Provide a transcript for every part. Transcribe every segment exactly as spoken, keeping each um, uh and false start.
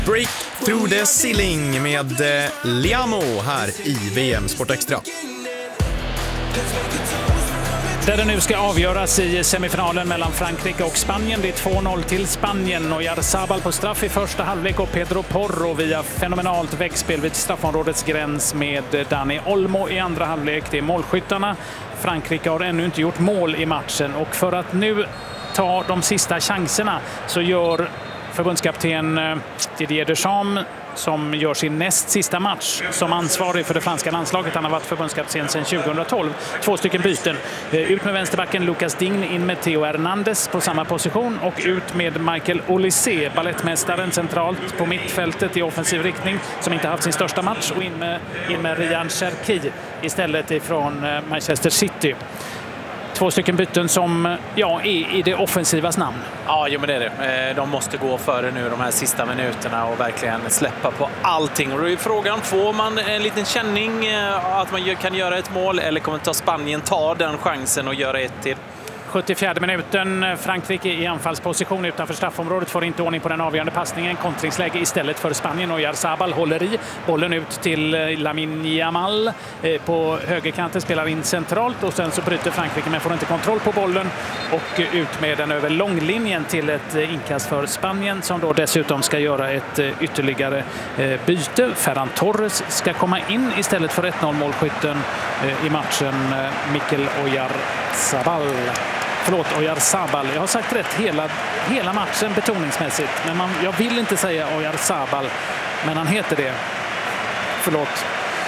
Break through the ceiling med eh, Liamo här i V M Sport Extra. Där det nu ska avgöras i semifinalen mellan Frankrike och Spanien. Det är två noll till Spanien. Oyarzabal på straff i första halvlek och Pedro Porro via fenomenalt väggspel vid straffområdets gräns med Dani Olmo i andra halvlek. Det är målskyttarna. Frankrike har ännu inte gjort mål i matchen och för att nu ta de sista chanserna så gör förbundskapten Didier Deschamps, som gör sin näst sista match som ansvarig för det franska landslaget. Han har varit förbundskapten sedan tjugohundratolv. Två stycken byten. Ut med vänsterbacken Lucas Digne, in med Theo Hernandez på samma position och ut med Michael Olise, ballettmästaren centralt på mittfältet i offensiv riktning som inte haft sin största match, och in med, in med Ryan Cherki istället ifrån Manchester City. Två stycken byten som ja, är i det offensivas namn. Ja, jo, men det är det. De måste gå före nu de här sista minuterna och verkligen släppa på allting. Och då är frågan, får man en liten känning att man kan göra ett mål eller kommer ta Spanien ta den chansen och göra ett till? sjuttiofjärde minuten, Frankrike i anfallsposition utanför straffområdet, får inte ordning på den avgörande passningen. Kontringsläge istället för Spanien och Oyarzabal håller i. Bollen ut till Lamine Yamal på högerkanten, spelar in centralt och sen så bryter Frankrike men får inte kontroll på bollen och ut med den över långlinjen till ett inkast för Spanien som då dessutom ska göra ett ytterligare byte. Ferran Torres ska komma in istället för ett noll målskytten i matchen, Mikel Oyarzabal. Förlåt, Oyarzabal. Jag har sagt rätt hela, hela matchen betoningsmässigt. Men man, jag vill inte säga Oyarzabal, men han heter det. Förlåt.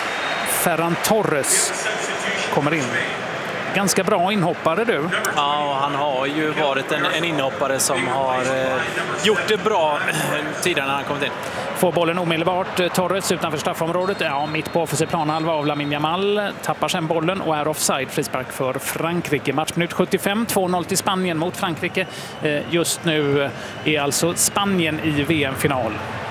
Ferran Torres kommer in. Ganska bra inhoppare du. Ja, han har ju varit en, en inhoppare som har eh, gjort det bra tidigare när han kommit in. Får bollen omedelbart. Torres utanför straffområdet. Ja, mitt på offensiv planhalva av Lamine Yamal. Tappar sen bollen och är offside. Frispark för Frankrike. Matchminut sjuttiofem. två noll till Spanien mot Frankrike. Just nu är alltså Spanien i V M-final.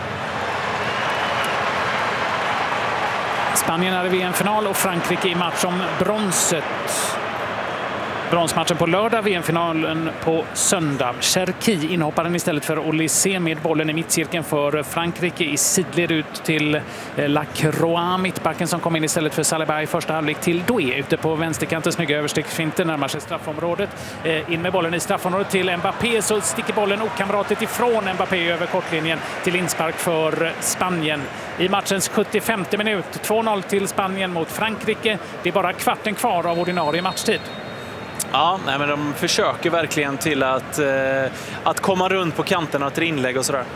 Spanien är i V M-final och Frankrike i match om bronset. Bronsmatchen på lördag, V M-finalen på söndag. Cherki inhopparen istället för Olise med bollen i mittcirkeln för Frankrike i sidled ut till Lacroix, mittbacken som kom in istället för Saliba i första halvlek till Doué ute på vänsterkanten, snygga översticksfinter, närmar sig straffområdet. In med bollen i straffområdet till Mbappé, så sticker bollen okamratigt ifrån Mbappé över kortlinjen till inspark för Spanien. I matchens sjuttiofemte minut, två noll till Spanien mot Frankrike. Det är bara kvarten kvar av ordinarie matchtid. Ja, nej, men de försöker verkligen till att, eh, att komma runt på kanten och ett inlägg och sådär.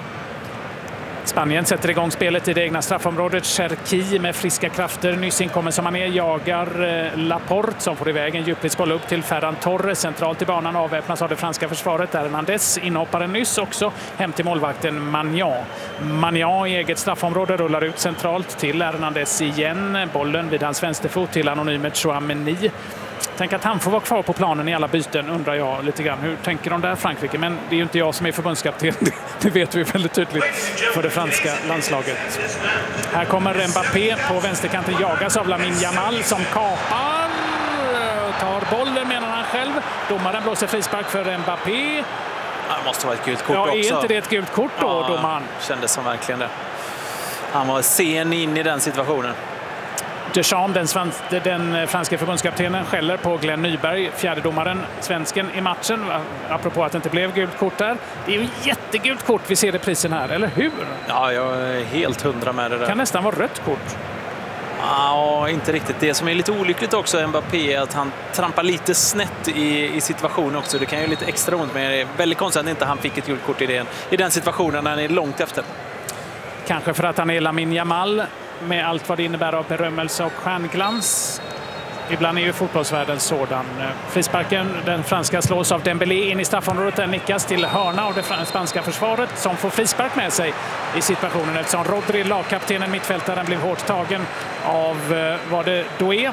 Spanien sätter igång spelet i det egna straffområdet. Cherki med friska krafter. Nyss inkommen som han är jagar eh, Laporte som får iväg en djupledsboll upp till Ferran Torres. Centralt i banan avväpnas av det franska försvaret. Hernandez inhopparen nyss också. Hem till målvakten Magnan. Magnan i eget straffområde rullar ut centralt till Hernandez igen. Bollen vid hans vänsterfot till anonymet Chouameni. Tänk att han får vara kvar på planen i alla byten, undrar jag lite grann. Hur tänker de där Frankrike? Men det är ju inte jag som är förbundskapten. Det vet vi väldigt tydligt för det franska landslaget. Här kommer Mbappé på vänsterkanten, jagas av Lamine Yamal som kapar. Tar bollen menar han själv. Domaren blåser frispark för Mbappé. Det måste vara ett gult kort ja, också. Är inte det ett gult kort då, ja, domaren? Kändes som verkligen det. Han var sen in i den situationen. Deschamps, den, svans, den franska förbundskaptenen, skäller på Glenn Nyberg, fjärdedomaren, svensken i matchen, apropå att det inte blev gult kort där. Det är ju jättegult kort vi ser i prisen här, eller hur? Ja, jag är helt hundra med det där. Kan nästan vara rött kort. Ja, inte riktigt. Det som är lite olyckligt också Mbappé är att han trampar lite snett i, i situationen också. Det kan ju lite extra ont, men det är väldigt konstigt att inte han fick ett gult kort i den, i den situationen när han är långt efter. Kanske för att han är Lamine Yamal med allt vad det innebär av berömmelse och stjärnglans. Ibland är ju fotbollsvärlden sådan. Frisparken, den franska, slås av Dembélé in i straffområdet. Den nickas till hörna av det spanska försvaret som får frispark med sig i situationen eftersom Rodri, lagkaptenen, mittfältaren, blev hårt tagen av, var det Doué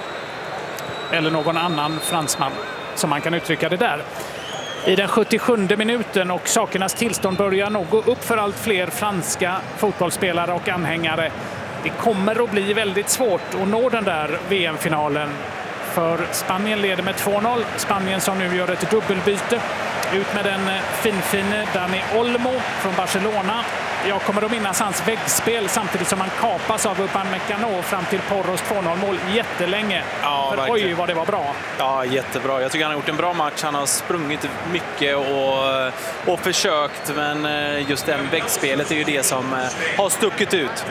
eller någon annan fransman som man kan uttrycka det där. I den sjuttiosjunde minuten och sakernas tillstånd börjar nog gå upp för allt fler franska fotbollsspelare och anhängare. Det kommer att bli väldigt svårt att nå den där V M-finalen. För Spanien leder med två noll. Spanien som nu gör ett dubbelbyte. Ut med den finfine Dani Olmo från Barcelona. jag kommer att minnas hans väggspel samtidigt som han kapas av Upamecano fram till Porros två noll-mål jättelänge. Ja, För oj, vad det var bra. Ja, jättebra. Jag tycker han har gjort en bra match. Han har sprungit mycket och, och försökt, men just det väggspelet är ju det som har stuckit ut.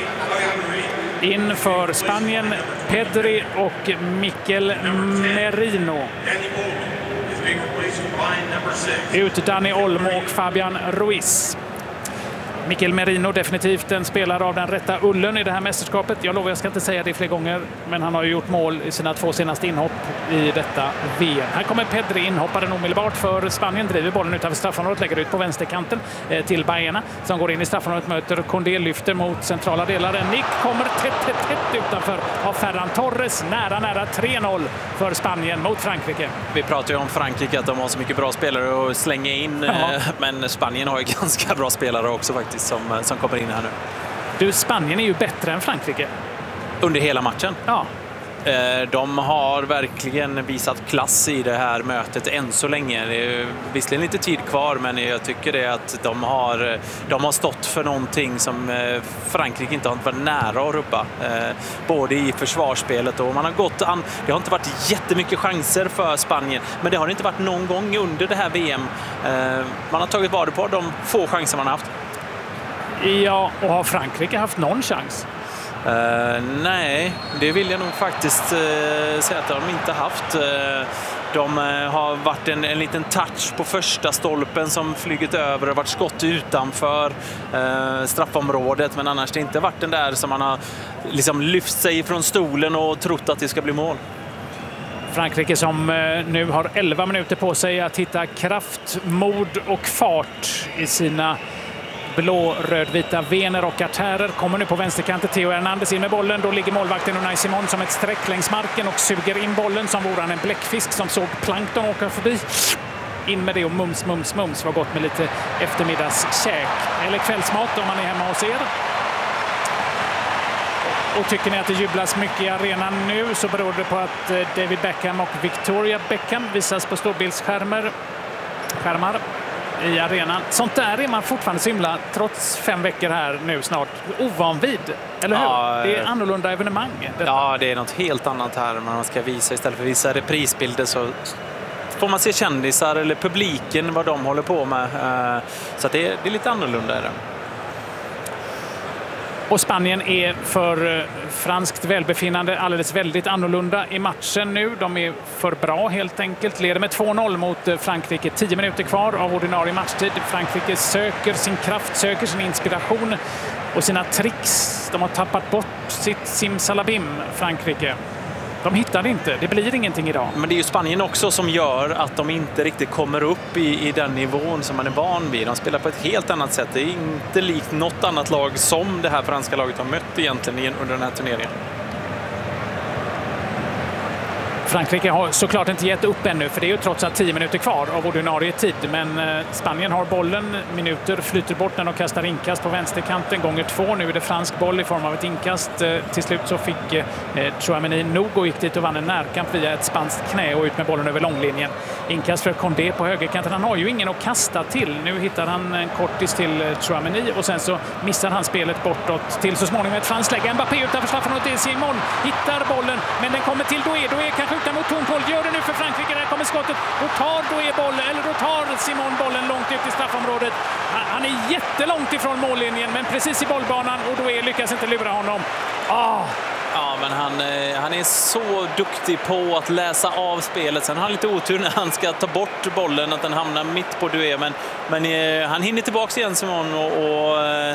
Inför Spanien, Pedri och Mikel Merino. Ut Dani Olmo och Fabian Ruiz. Mikel Merino definitivt en spelare av den rätta ullen i det här mästerskapet. Jag lovar, jag ska inte säga det fler gånger, men han har ju gjort mål i sina två senaste inhopp i detta V M. Här kommer Pedri, inhopparen omedelbart för Spanien, driver bollen utanför straffområdet, lägger ut på vänsterkanten eh, till Baena som går in i straffområdet, möter Condé, lyfter mot centrala delar. En nick kommer tätt, tätt, tätt utanför av Ferran Torres. Nära, nära tre noll för Spanien mot Frankrike. Vi pratar ju om Frankrike, att de har så mycket bra spelare att slänga in, ja. eh, men Spanien har ju ganska bra spelare också faktiskt. Som, som kommer in här nu. Du, Spanien är ju bättre än Frankrike. Under hela matchen? Ja. De har verkligen visat klass i det här mötet än så länge. Det är visserligen lite tid kvar, men jag tycker det att de har, de har stått för någonting som Frankrike inte har varit nära att rubba. Både i försvarsspelet och man har gått an. Det har inte varit jättemycket chanser för Spanien, men det har inte varit någon gång under det här V M. Man har tagit vara på de få chanser man har haft. Ja, och har Frankrike haft någon chans? Uh, nej, det vill jag nog faktiskt uh, säga att de inte haft. Uh, de uh, har varit en, en liten touch på första stolpen som flygit över och varit skott utanför uh, straffområdet, men annars det inte varit den där som man har liksom lyft sig från stolen och trott att det ska bli mål. Frankrike som uh, nu har elva minuter på sig att hitta kraft, mod och fart i sina blå-rödvita vener och artärer. Kommer nu på vänsterkanten Theo Hernandez in med bollen. Då ligger målvakten Unai Simon som ett streck längs marken och suger in bollen som vore han en bläckfisk som såg plankton åka förbi. In med det och mums, mums, mums. Var gott med lite eftermiddagskäk eller kvällsmat om man är hemma hos er. Och tycker ni att det jublas mycket i arenan nu så beror det på att David Beckham och Victoria Beckham visas på storbildsskärmar. Skärmar. I arenan. Sånt där är man fortfarande så himla, trots fem veckor här nu snart, ovan vid, eller hur? Ja, det är annorlunda evenemang. Detta. Ja, det är något helt annat här man ska visa. Istället för att visa reprisbilder så får man se kändisar eller publiken, vad de håller på med. Så det är, det är lite annorlunda. Är det. Och Spanien är för franskt välbefinnande alldeles väldigt annorlunda i matchen nu. De är för bra helt enkelt. Leder med två noll mot Frankrike. Tio minuter kvar av ordinarie matchtid. Frankrike söker sin kraft, söker sin inspiration och sina tricks. De har tappat bort sitt simsalabim, Frankrike. De hittar det inte. Det blir ingenting idag. Men det är ju Spanien också som gör att de inte riktigt kommer upp i, i den nivån som man är van vid. De spelar på ett helt annat sätt. Det är inte likt något annat lag som det här franska laget har mött egentligen under den här turneringen. Frankrike har såklart inte gett upp ännu, för det är ju trots allt tio minuter kvar av ordinarie tid. Men Spanien har bollen, minuter flyter bort när de kastar inkast på vänsterkanten. Gånger två, nu är det fransk boll i form av ett inkast. Till slut så fick eh, Tchouaméni nog och gick dit och vann en närkamp via ett spanskt knä och ut med bollen över långlinjen. Inkast för Condé på högerkanten. Han har ju ingen att kasta till. Nu hittar han en kortis till Tchouaméni och sen så missar han spelet bortåt till så småningom ett franskt läge. Mbappé utanför straffområdet till Simon hittar bollen, men den kommer till Doué. Doué kanske utan mot Tornkoll, gör det nu för Frankrike. Där kommer skottet. Då tar Doué bollen, eller då tar Simon bollen långt ut i straffområdet. Han är jättelångt ifrån mållinjen, men precis i bollbanan, och Doué lyckas inte lura honom. Ah. Ja, men han, han är så duktig på att läsa av spelet. Sen har han lite otur när han ska ta bort bollen, att den hamnar mitt på Doué. Men, men han hinner tillbaka igen, Simon, och, och,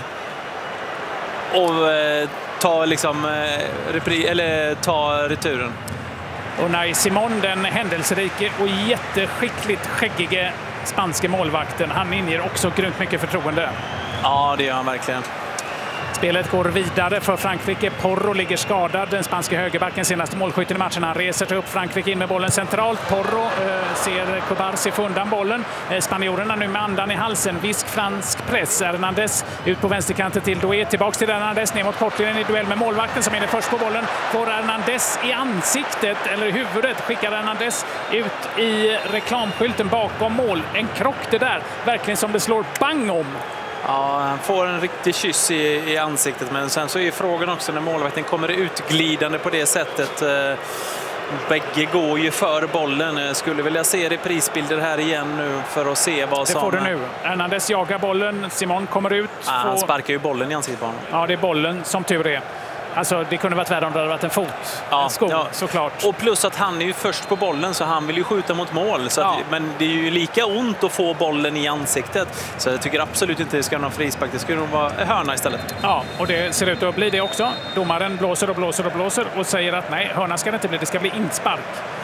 och ta liksom repri, eller ta returen. Och när Simon, den händelserike och jätteskickligt skäggige spanske målvakten, han inger också grymt mycket förtroende. Ja, det gör han verkligen. Spelet går vidare för Frankrike. Porro ligger skadad. Den spanska högerbacken, senaste målskytten i matchen. Han reser till upp Frankrike in med bollen centralt. Porro eh, ser Kubarsi få undan bollen. Eh, spanjorerna nu med andan i halsen. Visk fransk press. Hernandez ut på vänsterkanten till Doué. Tillbaks till Hernandez ner mot kortlinjen i duell med målvakten som är det först på bollen. Får Hernandez i ansiktet eller i huvudet. Skickar Hernandez ut i reklamskylten bakom mål. En krock det där. Verkligen som det slår bang om. Ja, han får en riktig kyss i, i ansiktet, men sen så är frågan också när målvakten kommer utglidande på det sättet. Bägge går ju för bollen. Skulle vilja se reprisbilder här igen nu för att se vad som... Det får du nu. Hernandez jagar bollen. Simon kommer ut. Ja, han sparkar ju bollen i ansiktet på honom. Ja, det är bollen som tur är. Alltså, det kunde varit värre om det hade varit en fot. Ja, en sko, ja. såklart. Och plus att han är ju först på bollen, så han vill ju skjuta mot mål. Så ja. att, men det är ju lika ont att få bollen i ansiktet. Så jag tycker absolut inte det ska vara någon frispark. Det skulle nog vara hörna istället. Ja, och det ser ut att bli det också. Domaren blåser och blåser och blåser och säger att nej, hörna ska det inte bli. Det ska bli inspark.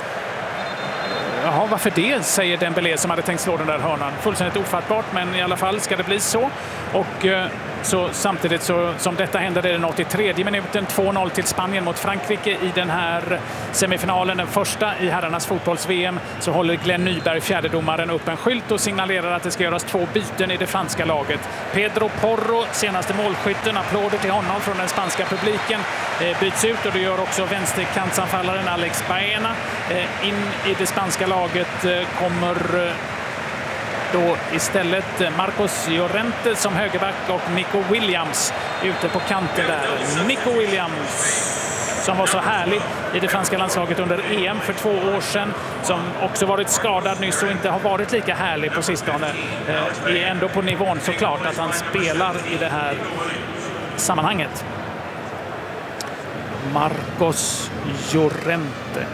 Jaha, varför det, säger Dembélé som hade tänkt slå den där hörnan. Fullständigt ofattbart, men i alla fall ska det bli så. Och eh, så samtidigt så, som detta händer, är den åttiotredje minuten. två noll till Spanien mot Frankrike i den här semifinalen. Den första i herrarnas fotbolls-V M. Så håller Glenn Nyberg, fjärdedomaren, upp en skylt och signalerar att det ska göras två byten i det franska laget. Pedro Porro, senaste målskytten, applåder till honom från den spanska publiken, eh, byts ut, och det gör också vänsterkantsanfallaren Alex Baena. Eh, in i det spanska laget eh, kommer... Eh, Då istället Marcos Llorente som högerback och Nico Williams ute på kanten där. Nico Williams som var så härlig i det franska landslaget under E M för två år sedan, som också varit skadad nyss och inte har varit lika härlig på sistone. Eh, är ändå på nivån såklart att han spelar i det här sammanhanget. Marcos Llorente.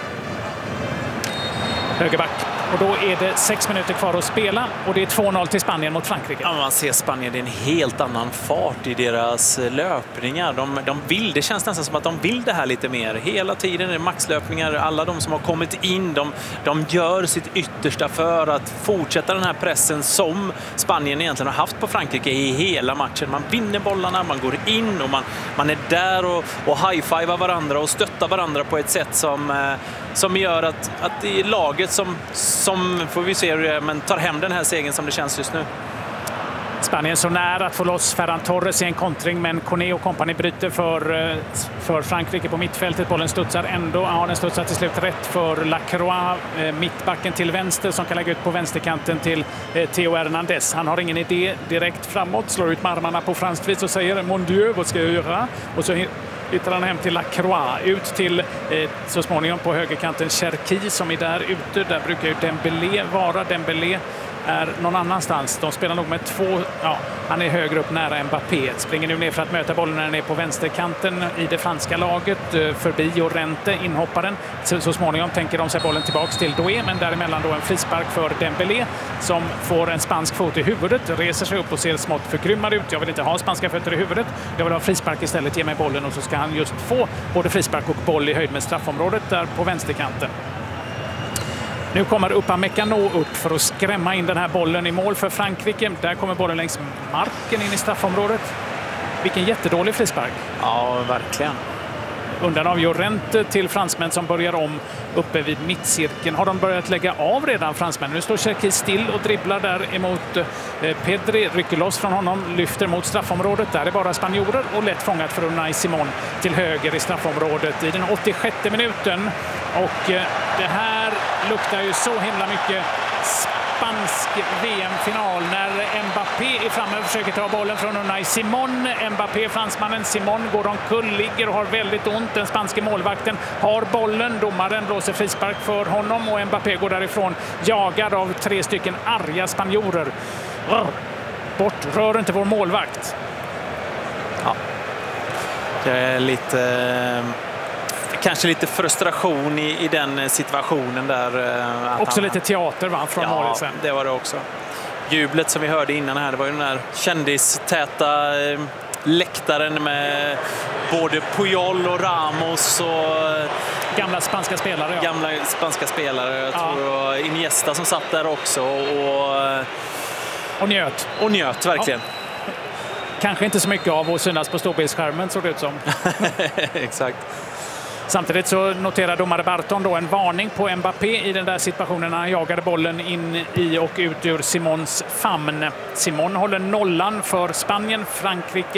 Högerback. Och då är det sex minuter kvar att spela och det är två noll till Spanien mot Frankrike. Ja, man ser Spanien, det är en helt annan fart i deras löpningar. De, de vill, det känns nästan som att de vill det här lite mer. Hela tiden är det maxlöpningar. Alla de som har kommit in, de, de gör sitt yttersta för att fortsätta den här pressen som Spanien egentligen har haft på Frankrike i hela matchen. Man vinner bollarna, man går in och man, man är där och, och high-fivar varandra och stöttar varandra på ett sätt som, som gör att, att det är laget som som får vi se hur det är, men tar hem den här segern som det känns just nu. Spanien så nära att få loss Ferran Torres i en kontring, men Kone och kompani bryter för, för Frankrike på mittfältet. Bollen studsar ändå. Ja, den studsar till slut rätt för Lacroix, mittbacken till vänster, som kan lägga ut på vänsterkanten till Theo Hernandez. Han har ingen idé direkt framåt, slår ut med armarna på franskt vis och säger Mon Dieu, vad ska jag göra? Och så hittar han hem till Lacroix, ut till eh, så småningom på högerkanten Cherki som är där ute. Där brukar ju Dembélé vara. Dembélé är någon annanstans. De spelar nog med två, ja, han är högre upp nära Mbappé. Springer nu ner för att möta bollen när den är på vänsterkanten i det franska laget. Eh, förbi Llorente, inhopparen. Så, så småningom tänker de sig bollen tillbaks till Doué, men däremellan då en frispark för Dembélé som får en spansk fot i huvudet, reser sig upp och ser smått förgrymmad ut. Jag vill inte ha spanska fötter i huvudet. Jag vill ha frispark istället, ge mig bollen, och så ska han just få både frispark och boll i höjd med straffområdet där på vänsterkanten. Nu kommer Upamecano upp för att skrämma in den här bollen i mål för Frankrike. Där kommer bollen längs marken in i straffområdet. Vilken jättedålig frispark. Ja, verkligen. Undan av Llorente till fransmän som börjar om uppe vid mittcirkeln. Har de börjat lägga av redan, fransmän? Nu står Cherki still och dribblar där emot eh, Pedri. Rycker loss från honom, lyfter mot straffområdet. Där är bara spanjorer och lätt fångat för Unai Simon till höger i straffområdet i den åttiosjätte minuten. Och eh, det här luktar ju så himla mycket spansk V M-final när Mbappé är framme och försöker ta bollen från Unai Simon. Mbappé, fransmannen, Simon går omkull, ligger och har väldigt ont. Den spanske målvakten har bollen. Domaren blåser frispark för honom och Mbappé går därifrån jagad av tre stycken arga spanjorer. Bort, rör inte vår målvakt. Ja. Det är lite... Kanske lite frustration i, i den situationen där. Att också han, lite teater, va, från ja, målet sen. Det var det också. Jublet som vi hörde innan här, det var ju den där kändistäta eh, läktaren med både Puyol och Ramos och gamla spanska spelare. Ja. Gamla spanska spelare. Jag ja. tror det var Iniesta som satt där också och, och njöt. Och njöt, verkligen. Ja. Kanske inte så mycket av att synas på storbildsskärmen, såg det ut som. Exakt. Samtidigt så noterar domare Barton då en varning på Mbappé i den där situationen när han jagade bollen in i och ut ur Simons famn. Simon håller nollan för Spanien. Frankrike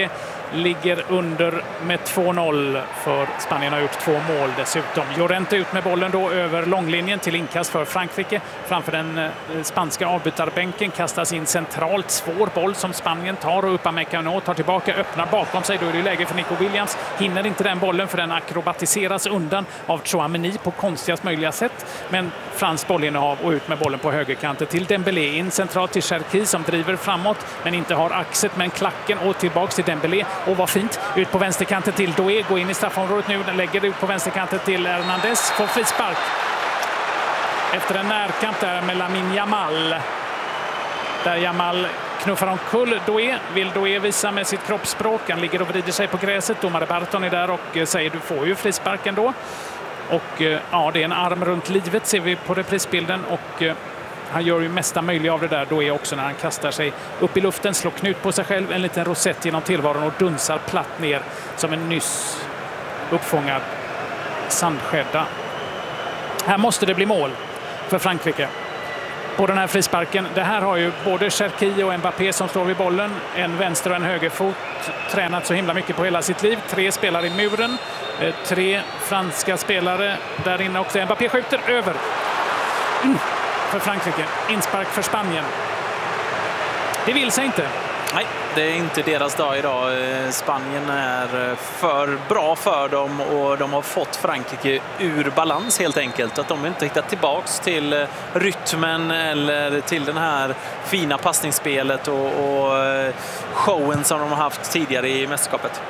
ligger under med två noll för Spanien har gjort två mål dessutom. Llorente ut med bollen då över långlinjen till inkast för Frankrike. Framför den spanska avbytarbänken kastas in centralt, svår boll som Spanien tar och Upamecano tar tillbaka, öppnar bakom sig. Då är det läge för Nico Williams. Hinner inte den bollen för den akrobatiseras undan av Tchouaméni på konstigast möjliga sätt. Men fransk bollinnehav och ut med bollen på högerkanten till Dembélé. In centralt till Cherki som driver framåt men inte har axet, men klacken och tillbaks till Dembélé. Och vad fint, ut på vänsterkanten till Doué, går in i straffområdet nu, den lägger ut på vänsterkanten till Hernandez, får frispark efter en närkamp där med Lamine Yamal, där Yamal knuffar omkull Doué. Vill Doué visa med sitt kroppsspråk, han ligger och vrider sig på gräset, domare Barton är där och säger du får ju frisparken då. Och ja, det är en arm runt livet ser vi på reprisbilden och han gör ju mesta möjliga av det där då är också när han kastar sig upp i luften, slår knut på sig själv, en liten rosett genom tillvaron och dunsar platt ner som en nyss uppfångad sandskädda. Här måste det bli mål för Frankrike på den här frisparken. Det här har ju både Cherki och Mbappé som står vid bollen, en vänster och en högerfot, tränat så himla mycket på hela sitt liv. Tre spelare i muren, tre franska spelare där inne också. Mbappé skjuter över. Mm. För Frankrike, inspark för Spanien. Det vill sig inte. Nej, det är inte deras dag idag. Spanien är för bra för dem och de har fått Frankrike ur balans helt enkelt. Att de inte hittat tillbaks till rytmen eller till den här fina passningsspelet och, och showen som de har haft tidigare i mästerskapet.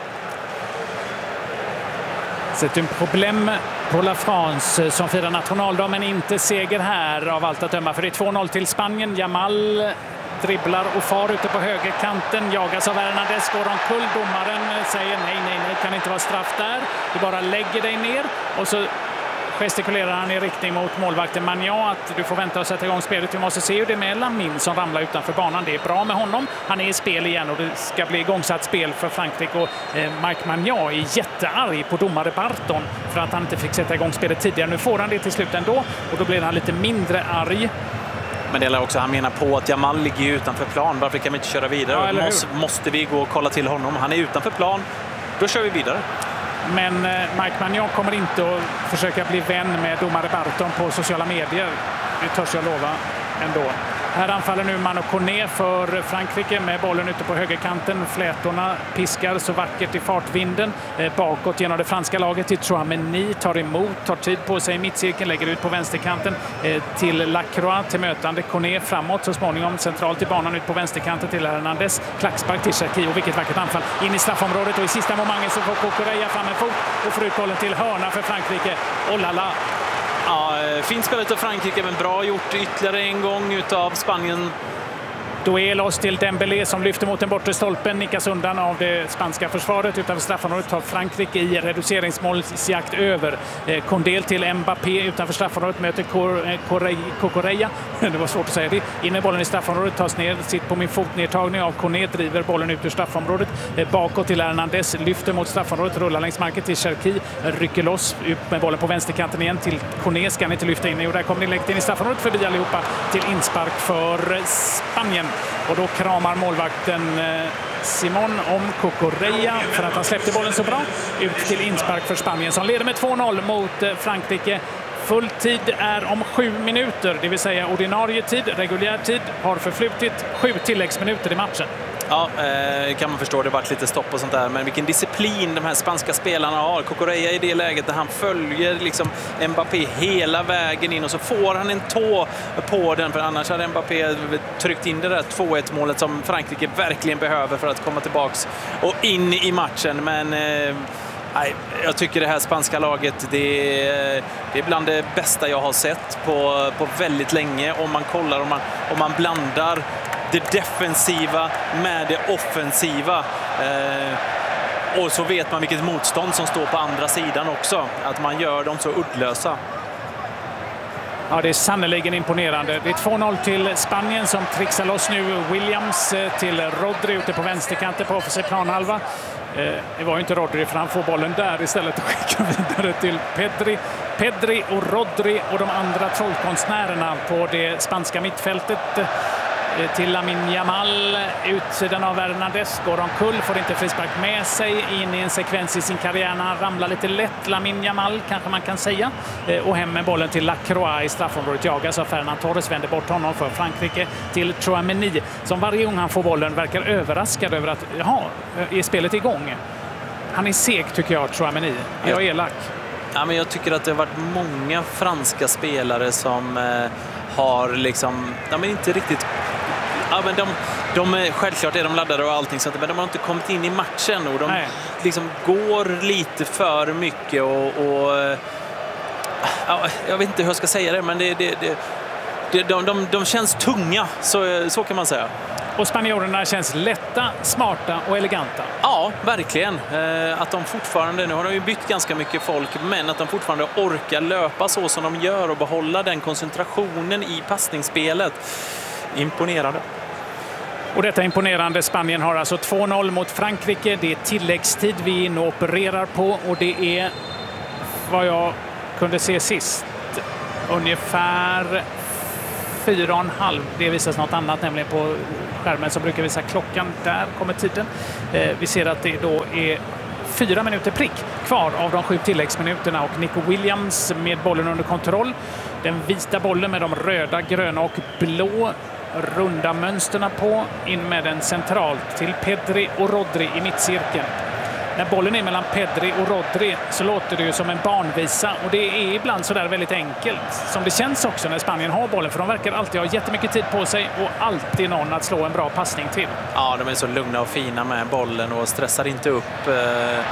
C'est un problem pour la France som firar nationaldag men inte seger här av allt att döma, för det är två noll till Spanien. Yamal dribblar och far ute på högerkanten, jagas av Hernandez, går omkull. Domaren säger nej, nej, nej, kan inte vara straff där. Du bara lägger dig ner och så gestikulerar han i riktning mot målvakten Magnan att du får vänta och sätta igång spelet. Vi måste se hur det är med Lamine som ramlar utanför banan. Det är bra med honom. Han är i spel igen och det ska bli igångsatt spel för Frankrike. Och eh, Mike Magnan är jättearg på domare Barton för att han inte fick sätta igång spelet tidigare. Nu får han det till slut ändå och då blir han lite mindre arg. Men det är också, han menar på att Yamal ligger utanför plan. Varför kan vi inte köra vidare? Ja, måste, måste vi gå och kolla till honom? Han är utanför plan. Då kör vi vidare. Men Mike Magnan kommer inte att försöka bli vän med domare Barton på sociala medier. Det törs jag lova ändå. Här anfaller nu Manu Koné för Frankrike med bollen ute på högerkanten. Flätorna piskar så vackert i fartvinden. Eh, bakåt genom det franska laget till Tchouaméni. Tar emot, tar tid på sig i mittcirkeln. Lägger ut på vänsterkanten eh, till Lacroix. Till mötande Koné framåt så småningom. Centralt i banan ut på vänsterkanten till Hernandez. Klackspark till Cherki och vilket vackert anfall. In i straffområdet och i sista momentet så får Cucurella fram en fot och får ut bollen till hörna för Frankrike. Och lala. Ja, fint spelet av Frankrike men bra gjort ytterligare en gång utav Spanien. Doué loss till Dembélé som lyfter mot den bortre stolpen, nickas undan av det spanska försvaret. Utanför straffområdet tar Frankrike i reduceringsmålsjakt över. Eh, Condé till Mbappé utanför straffområdet möter Cucurella. Det var svårt att säga det. Inne bollen i straffområdet tas ner, sitt på min fotnedtagning av Koné, driver bollen ut ur straffområdet. Eh, bakåt till Hernandez, lyfter mot straffområdet, rullar längs marken till Cherki, rycker loss, ut med bollen på vänsterkanten igen till Koné, ska han inte lyfta in. Och där kommer det läggt in i straffområdet förbi allihopa till inspark för Spanien. Och då kramar målvakten Simon om Cucurella för att han släppte bollen så bra. Ut till inspark för Spanien som leder med två noll mot Frankrike. Fulltid är om sju minuter, det vill säga ordinarie tid, reguljär tid har förflutit sju tilläggsminuter i matchen. Ja, eh, kan man förstå. Det har varit lite stopp och sånt där. Men vilken disciplin de här spanska spelarna har. Cucurella i det läget där han följer liksom Mbappé hela vägen in och så får han en tå på den. För annars hade Mbappé tryckt in det där två ett målet som Frankrike verkligen behöver för att komma tillbaks och in i matchen. Men... Eh, Nej, jag tycker det här spanska laget det är, det är bland det bästa jag har sett på, på väldigt länge. Om man kollar, om man, om man blandar det defensiva med det offensiva. Eh, och så vet man vilket motstånd som står på andra sidan också. Att man gör dem så uddlösa. Ja, det är sannoliken imponerande. Det är två noll till Spanien som trixar loss nu. Williams till Rodri ute på vänsterkanten på offensiv planhalva. Det var ju inte Rodri för han får bollen där istället och skickar vidare till Pedri. Pedri och Rodri och de andra trollkonstnärerna på det spanska mittfältet till Lamine Yamal, utsidan av Hernandez, går omkull, får inte frispark med sig in i en sekvens i sin karriär när han ramlar lite lätt. Lamine Yamal kanske man kan säga, och hem med bollen till Lacroix i straffområdet, jagas av Ferran Torres, vänder bort honom för Frankrike till Tchouaméni, som varje gång han får bollen verkar överraskad över att jaha, är spelet igång. Han är seg tycker jag, Tchouaméni. Jag är elak. Ja, men jag tycker att det har varit många franska spelare som eh, har liksom, ja, men inte riktigt, ja, men de, de, självklart är de laddade och allting sånt, men de har inte kommit in i matchen och de liksom går lite för mycket och, och ja, jag vet inte hur jag ska säga det, men det, det, det, det, de, de, de känns tunga, så, så kan man säga. Och spanjorerna känns lätta, smarta och eleganta. Ja, verkligen. Eh, att de fortfarande, nu har de ju bytt ganska mycket folk, men att de fortfarande orkar löpa så som de gör och behålla den koncentrationen i passningsspelet. Imponerande. Och detta imponerande. Spanien har alltså två noll mot Frankrike. Det är tilläggstid vi är inne och opererar på, och det är vad jag kunde se sist. Ungefär fyra och en halv. Det visas något annat, nämligen på skärmen som brukar visa klockan. Där kommer tiden. Eh, vi ser att det då är fyra minuter prick kvar av de sju tilläggsminuterna, och Nico Williams med bollen under kontroll. Den vita bollen med de röda, gröna och blå runda mönsterna på, in med den centralt till Pedri och Rodri i mittcirkeln. När bollen är mellan Pedri och Rodri så låter det ju som en barnvisa, och det är ibland så där väldigt enkelt som det känns också när Spanien har bollen, för de verkar alltid ha jättemycket tid på sig och alltid någon att slå en bra passning till. Ja, de är så lugna och fina med bollen och stressar inte upp eh,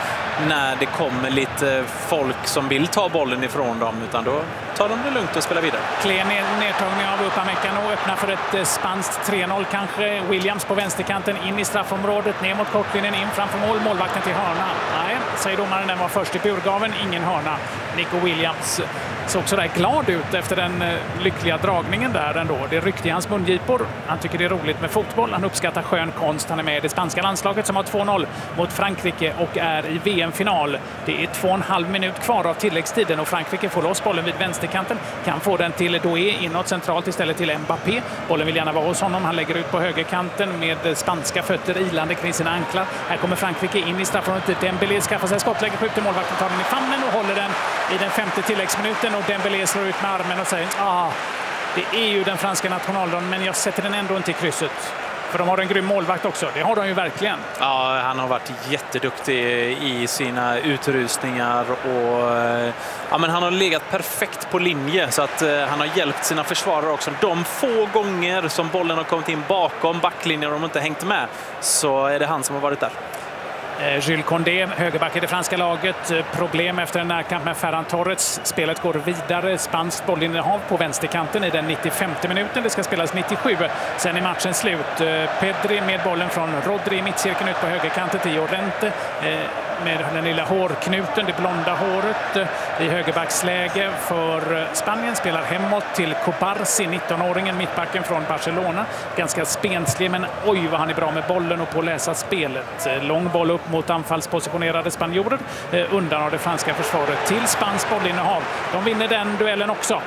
när det kommer lite folk som vill ta bollen ifrån dem, utan då tar de det lugnt och spelar vidare. Klen nedtagning av Upamecano, öppnar för ett eh, spanskt tre noll kanske. Williams på vänsterkanten in i straffområdet, ner mot kortlinjen, in framför mål, målvakten till hörna. Nej, säger domaren, den var först i burgaven, ingen hörna. Nico Williams såg så där glad ut efter den eh, lyckliga dragningen där ändå. Det ryckte i hans mungipor. Han tycker det är roligt med fotboll. Han uppskattar skön konst. Han är med i det spanska landslaget som har två noll mot Frankrike och är i V M-final. Det är två och en halv minut kvar av tilläggstiden, och Frankrike får loss bollen vid vänsterkanten. Kan få den till Doué inåt centralt istället till Mbappé. Bollen vill gärna vara hos honom. Han lägger ut på högerkanten med spanska fötter ilande kring sina anklar. Här kommer Frankrike in i straffområdet. Dembélé skaffar sig skottläge, skjuter, målvakten tar den i famnen och håller den i den femte tilläggsminuten, och Dembélé slår ut med armen och säger ah, det är ju den franska nationaldagen, men jag sätter den ändå inte i krysset. För de har en grym målvakt också. Det har de ju verkligen. Ja, han har varit jätteduktig i sina utrustningar och ja, men han har legat perfekt på linje, så att uh, han har hjälpt sina försvarare också. De få gånger som bollen har kommit in bakom backlinjen och de inte hängt med, så är det han som har varit där. Jules Condé, högerback i det franska laget. Problem efter en närkamp med Ferran Torres. Spelet går vidare. Spanskt bollinnehav på vänsterkanten i den nittiofemte minuten. Det ska spelas nittiosju. Sen är matchen slut. Pedri med bollen från Rodri i mittcirkeln ut på högerkanten till Llorente. Med den lilla hårknuten, det blonda håret i högerbacksläge för Spanien. Spelar hemåt till Cobarsi, nittonåringen, mittbacken från Barcelona. Ganska spenslig, men oj vad han är bra med bollen och på att läsa spelet. Lång boll upp mot anfallspositionerade spanjorer. Undan av det franska försvaret till spanskt bollinnehav. De vinner den duellen också.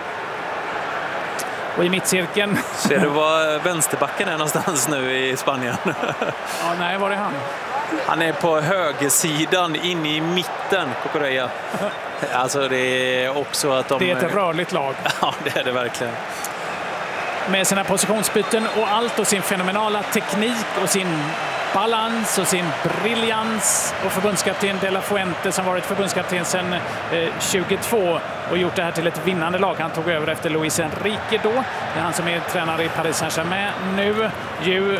Och i mittcirkeln... Ser du var vänsterbacken är någonstans nu i Spanien? Ja, nej, var är han? Han är på högersidan, in i mitten, Cucurella. Alltså det är också att de... Det är ett rörligt lag. Ja, det är det verkligen. Med sina positionsbyten och allt, och sin fenomenala teknik och sin balans och sin briljans, och förbundskapten De La Fuente som varit förbundskapten sedan eh, tjugotvå och gjort det här till ett vinnande lag. Han tog över efter Luis Enrique då. Det är han som är tränare i Paris Saint-Germain nu. Ju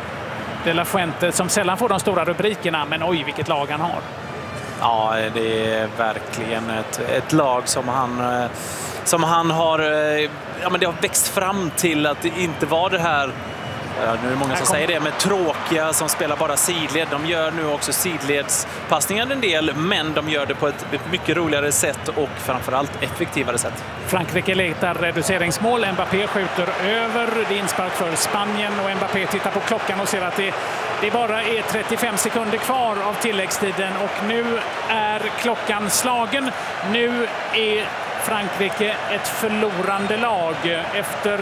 De La Fuente som sällan får de stora rubrikerna, men oj vilket lag han har. Ja, det är verkligen ett, ett lag som han, som han har, ja, men det har växt fram till att det inte var det här, ja, nu är det många som säger det, men tråkiga som spelar bara sidled. De gör nu också sidledspassningar en del, men de gör det på ett mycket roligare sätt och framförallt effektivare sätt. Frankrike letar reduceringsmål. Mbappé skjuter över. Det är inspark för Spanien, och Mbappé tittar på klockan och ser att det, det bara är trettiofem sekunder kvar av tilläggstiden, och nu är klockan slagen. Nu är Frankrike ett förlorande lag efter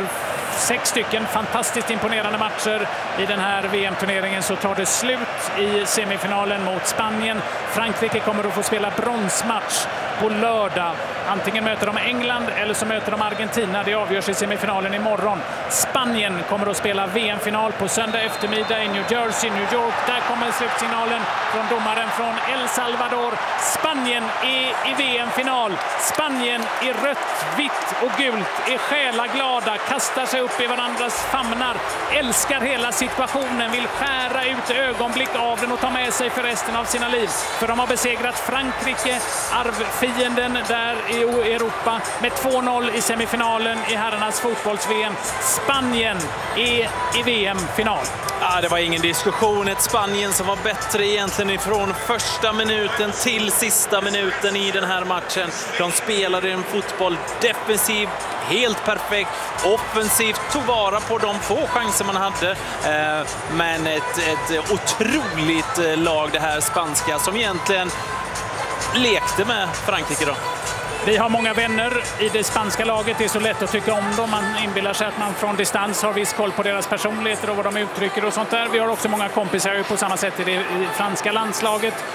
sex stycken fantastiskt imponerande matcher i den här V M-turneringen så tar det slut i semifinalen mot Spanien. Frankrike kommer att få spela bronsmatch på lördag. Antingen möter de England eller så möter de Argentina. Det avgörs i semifinalen imorgon. Spanien kommer att spela V M-final på söndag eftermiddag i New Jersey, New York. Där kommer slutsignalen från domaren från El Salvador. Spanien är i V M-final. Spanien i rött, vitt och gult är själaglada, kastar sig upp i varandras famnar, älskar hela situationen, vill skära ut ögonblick av den och ta med sig för resten av sina liv. För de har besegrat Frankrike, arvfienden där i Europa, med två noll i semifinalen i herrarnas fotbolls-V M. Spanien är i V M-final. Ja, det var ingen diskussion. Ett Spanien som var bättre egentligen ifrån första minuten till sista minuten i den här matchen. De spelade en fotboll defensiv, helt perfekt, offensivt, tog vara på de få chanser man hade. Men ett, ett otroligt lag det här spanska som egentligen lekte med Frankrike då. Vi har många vänner i det spanska laget. Det är så lätt att tycka om dem. Man inbillar sig att man från distans har viss koll på deras personligheter och vad de uttrycker och sånt där. Vi har också många kompisar på samma sätt i det franska landslaget.